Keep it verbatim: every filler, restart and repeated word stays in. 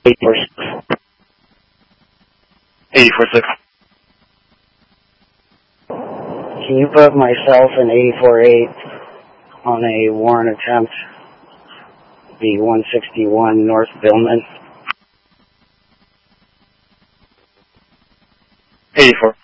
eighty-four six. eighty-four six. Can you put myself and eighty-four eight on a warrant attempt? The one sixty-one North Billman. eighty-four.